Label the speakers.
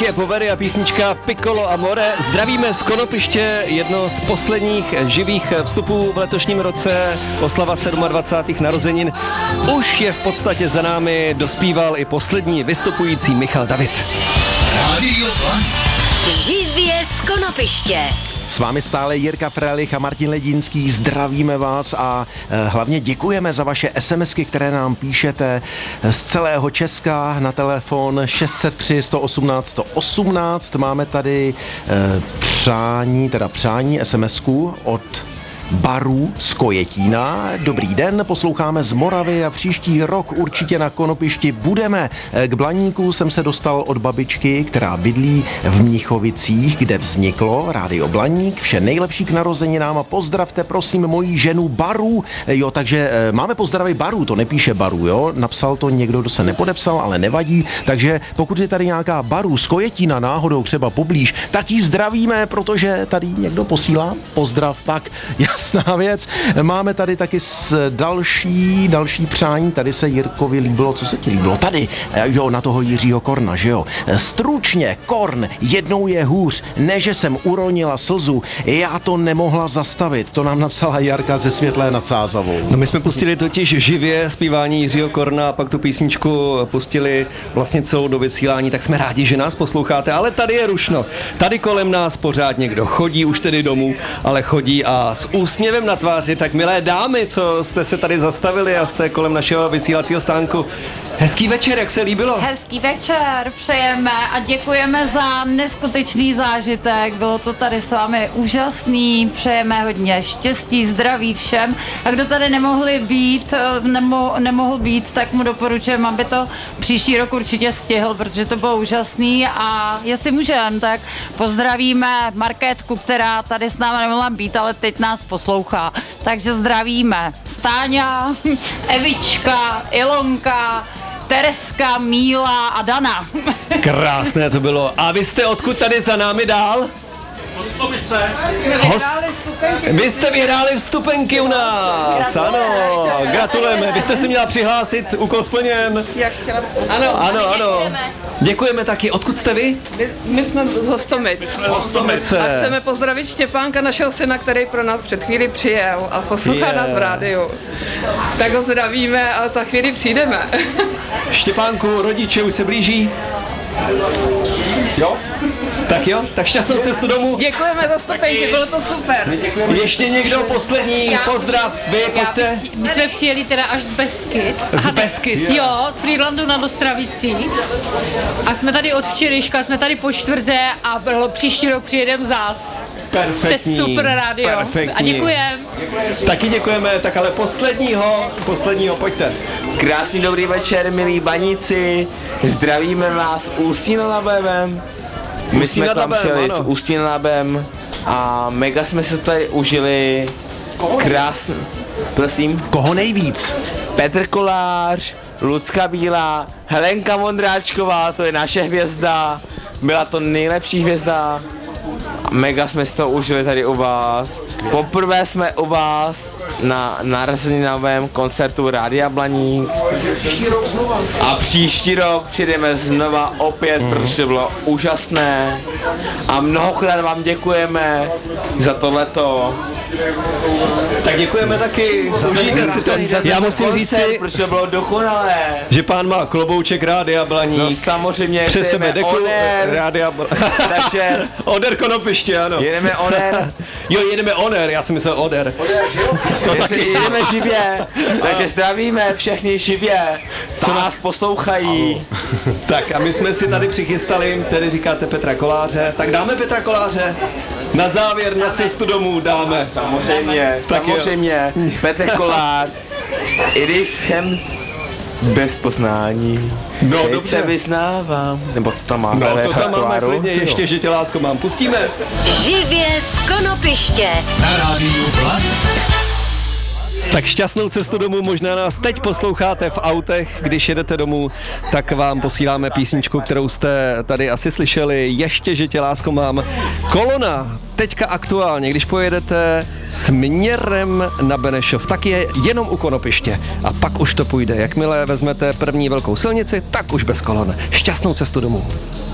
Speaker 1: Frankie Poveri a písnička Piccolo Amore. Zdravíme z Konopiště, jedno z posledních živých vstupů v letošním roce, oslava 27. narozenin. Už je v podstatě za námi, dospíval i poslední vystupující Michal David.
Speaker 2: Radio Blank.
Speaker 3: Živě z Konopiště.
Speaker 4: S vámi stále Jirka Frelich a Martin Ledínský, zdravíme vás a hlavně děkujeme za vaše SMSky, které nám píšete z celého Česka na telefon 603 118 118. Máme tady přání SMSku od Baru z Kojetína. Dobrý den, posloucháme z Moravy a příští rok určitě na Konopišti budeme. K Blaníku jsem se dostal od babičky, která bydlí v Mnichovicích, kde vzniklo Rádio Blaník. Vše nejlepší k narozeninám a pozdravte prosím moji ženu Baru. Jo, takže máme pozdravy Baru, to nepíše Baru, jo. Napsal to někdo, kdo se nepodepsal, ale nevadí. Takže pokud je tady nějaká Baru z Kojetína náhodou třeba poblíž, tak ji zdravíme, protože tady někdo posílá pozdrav. Tak jasná věc. Máme tady taky další přání. Tady se Jirkovi líbilo. Co se ti líbilo? Tady, jo, na toho Jiřího Korna, že jo. Stručně, Korn, jednou je hůř, ne, že jsem uronila slzu, já to nemohla zastavit. To nám napsala Jarka ze Světlé nad Sázavou.
Speaker 1: No my jsme pustili totiž živě zpívání Jiřího Korna a pak tu písničku pustili vlastně celou do vysílání, tak jsme rádi, že nás posloucháte, ale tady je rušno. Tady kolem nás pořád někdo chodí, už tedy domů, ale chodí a s úsměvem na tváři, tak milé dámy, co jste se tady zastavili a jste kolem našeho vysílacího stánku. Hezký večer, jak se líbilo?
Speaker 5: Hezký večer, přejeme a děkujeme za neskutečný zážitek. Bylo to tady s vámi úžasný, přejeme hodně štěstí, zdraví všem. A kdo tady nemohl být, tak mu doporučujeme, aby to příští rok určitě stihl, protože to bylo úžasný a jestli můžeme, tak pozdravíme Markétku, která tady s námi nemohla být, ale teď nás poslouchá. Takže zdravíme Stáňa, Evička, Ilonka, Tereska, Míla a Dana.
Speaker 1: Krásné to bylo. A vy jste odkud tady za námi dál? Vy jste vyhráli vstupenky u nás. Ano, gratulujeme. Vy jste si měla přihlásit, úkol splněn. Ano. Děkujeme taky. Odkud jste vy?
Speaker 6: My jsme z Hostomic.
Speaker 1: Hostomice.
Speaker 6: A chceme pozdravit Štěpánka, našeho syna, který pro nás před chvíli přijel a poslouchá nás v rádiu. Tak ho zdravíme a za chvíli přijdeme.
Speaker 1: Štěpánku, rodiče už se blíží. Jo? Tak šťastnou cestu domů.
Speaker 6: Děkujeme za vstupenky, bylo to super.
Speaker 1: Ještě někdo poslední pozdrav, vy pojďte.
Speaker 7: My jsme přijeli teda až z Beskyt.
Speaker 1: Z Beskyt?
Speaker 7: Jo, z Frýdlantu nad Ostravicí. A jsme tady od včerejška, jsme tady po čtvrté a příští rok přijedeme zás.
Speaker 1: Perfektní.
Speaker 7: Jste super rádio.
Speaker 1: Perfektní.
Speaker 7: A děkujeme.
Speaker 1: Taky děkujeme, tak ale posledního, pojďte.
Speaker 8: Krásný dobrý večer, milí baníci. Zdravíme vás Ústí nad Labem. My jsme k vám přijeli s Ústí nad Labem a mega jsme se tady užili. Krásný. Prosím.
Speaker 4: Koho nejvíc?
Speaker 8: Petr Kolář, Lucka Bílá, Helenka Vondráčková, to je naše hvězda. Byla to nejlepší hvězda. Mega jsme si to užili tady u vás. Poprvé jsme u vás na narozeninovém koncertu Rádia Blaník. A příští rok přijdeme znova opět, protože to bylo úžasné. A mnohokrát vám děkujeme za tohleto.
Speaker 1: Tak děkujeme taky. Užijte si to. Já musím říct si,
Speaker 8: protože to bylo dokonalé.
Speaker 1: že pán má klobouček Rádia Blaník.
Speaker 8: No samozřejmě,
Speaker 1: přes sebe deku Rádia
Speaker 8: Takže
Speaker 1: Oder Konopiště, ano.
Speaker 8: jedeme oner.
Speaker 1: Jo, jedeme Oner, já jsem myslel Oder.
Speaker 8: Jedeme živě, takže zdravíme všechny živě, co nás poslouchají.
Speaker 1: Tak a my jsme si tady přichystali, tedy říkáte Petra Koláře, tak dáme Petra Koláře. Na závěr, na cestu domů dáme.
Speaker 8: Samozřejmě, Petr Kolář, i když jsem bez poznání,
Speaker 1: No,
Speaker 8: teď
Speaker 1: dobře.
Speaker 8: se vyznávám, nebo co tam máme?
Speaker 1: No, to tam máme klidně, ještě, že tě lásko mám. Pustíme.
Speaker 3: Živě z Konopiště.
Speaker 2: Na rádiu Blank.
Speaker 1: Tak šťastnou cestu domů, možná nás teď posloucháte v autech, když jedete domů, tak vám posíláme písničku, kterou jste tady asi slyšeli, ještě, že tě lásko mám. Kolona, teďka aktuálně, když pojedete směrem na Benešov, tak je jenom u Konopiště a pak už to půjde. Jakmile vezmete první velkou silnici, tak už bez kolon. Šťastnou cestu domů.